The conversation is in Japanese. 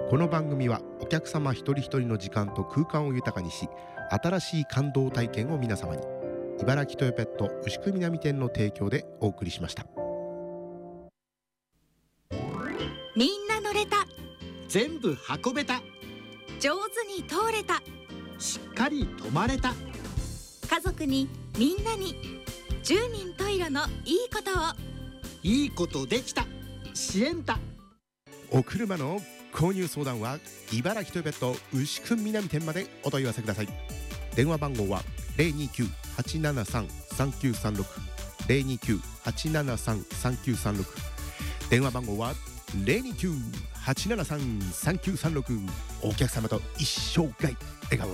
この番組はお客様一人一人の時間と空間を豊かにし、新しい感動体験を皆様に。茨城トヨペット牛久南店の提供でお送りしました。 みんな乗れた、 全部運べた、 上手に通れた、 しっかり止まれた、 家族にみんなに十人十色のいいことを。 いいことできた、支援だ。 お車の購入相談は茨城トヨペット牛久南店までお問い合わせください。電話番号は 029-873-3936 029-873-3936 電話番号は 029-873-3936。 お客様と一生涯笑顔